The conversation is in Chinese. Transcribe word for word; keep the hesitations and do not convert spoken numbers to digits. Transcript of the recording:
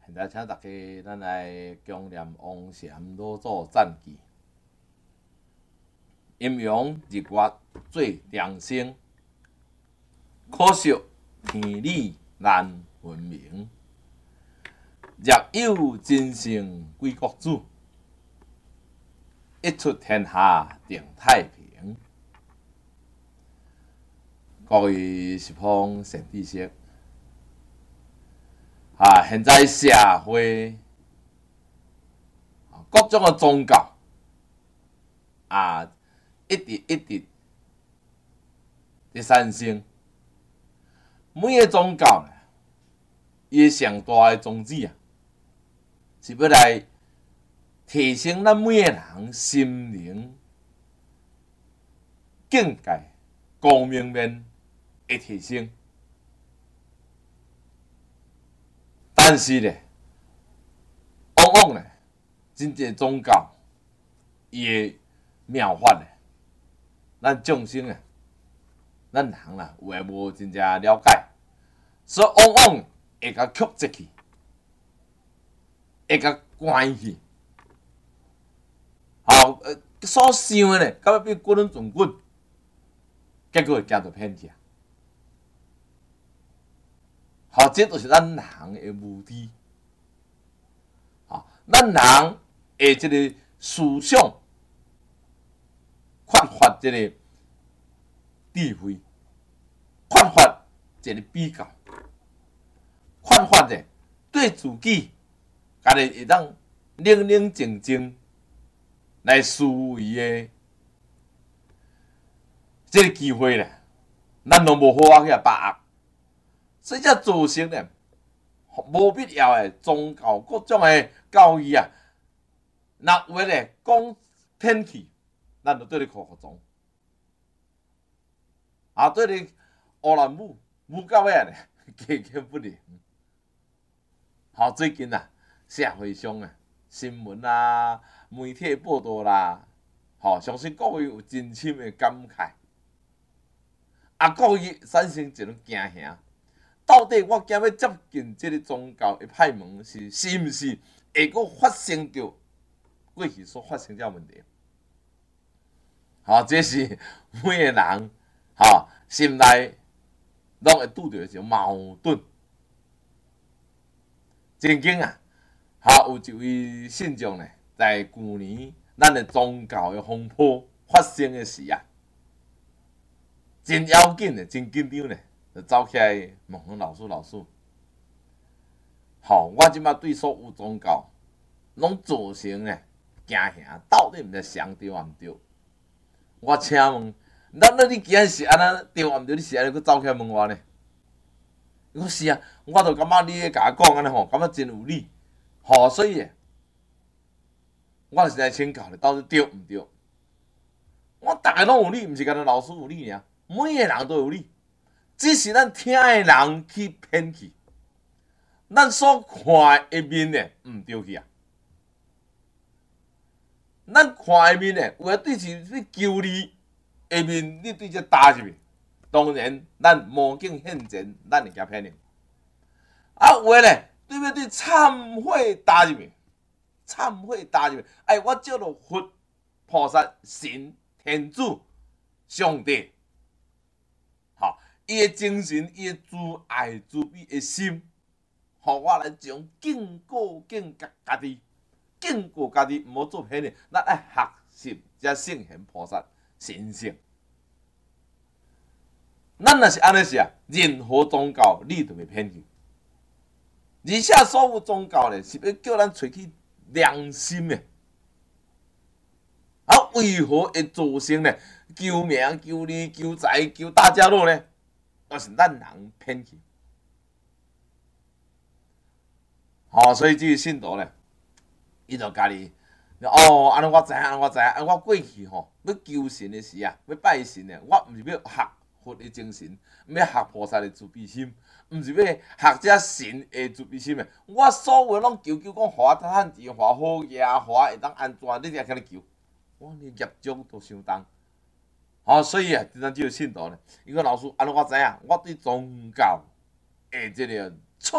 现在请大家咱来供念王禅老祖赞记。阴阳日月做良生，可惜天理难分明。若有真圣归国主，一出天下定太平。各位是方善知识，啊，现在社会各种的宗教啊，一直一直在产生。每个宗教呢，伊上大的宗旨啊，是要来提升咱每个人心灵境界、光明面的提升。但是呢，往往呢，真正宗教伊的妙法呢，咱众生啊，咱人啦，有诶无真正了解，所以往往会甲曲折去，会甲关去。好，呃，所想诶呢，到尾变滚轮转滚，结果会行到偏去。好，这就是咱人诶目的。好，咱人诶即个思想缺乏即个智慧，缺乏一个比较，缺乏者对自己家己会当冷冷静静来思维的这个机会咧，咱拢无好好去把握，所以才造成咧无必要的宗教各种的教义啊，若有诶咧讲偏去，咱就对你靠服从。啊，对你乌兰武武到尾呢，家家不灵。好，最近啊，社会上啊，新闻啊，媒体报道啦，吼，相信各位有真深的感慨。啊，各位产生一种惊吓，到底我今要接近这个宗教的派门，是是毋是会阁发生着过去所发生这问题？好，这是每个人吼心内拢会拄着一种矛盾。曾经啊，哈有一位信众呢，在去年咱的宗教的风波发生的时啊，真要紧的，真紧张呢，就走起来问阮老师老师，吼，我即摆对所有宗教拢造成呢惊吓，到底毋知上对啊毋对？我请问，咱那你既然是安那对啊毋对？你是安尼佫走起来问我呢？伊讲是啊，我就感觉你咧甲我讲安尼吼，感觉真有理，吼，所以我是来请教你，到底对毋对？我逐个拢有理，毋是干那老师有理尔，每个人都有理，只是咱听的人去偏去，咱所看的面呢毋对去啊。咱看的面呢，有诶对是你求你的面，你对这搭入去。当然，咱魔镜现前，咱会惊骗人。啊，有诶咧，对面对忏悔搭入去，忏悔搭入去。哎，我借着佛、菩萨、神、天主、上帝，吼，伊诶精神，伊诶慈爱、慈悲诶心，互我来种敬过敬家家己，敬过家己，毋好做骗人。咱爱学习这圣贤菩萨神圣。咱若是安尼是啊，任何宗教你都袂骗去，而且所有宗教咧是要叫咱找去良心的，啊，为何会造成咧求名、求利、求财、求大家乐呢？那是咱人骗去。哦，所以这个信徒咧，伊就家己哦，安尼我知影，安我知影，安我过去吼要求神的时啊，要拜神的，我毋是要学佛的精神，毋要学菩萨的慈悲心，毋是要学这神的慈悲心的。我所有拢求求讲，互我趁钱，互我好嘢，互我会当安全，你才肯尼求。我你业障都相当。好、哦，所以啊，真正这个信徒呢，伊讲老师，安尼我知影，我对宗教的这个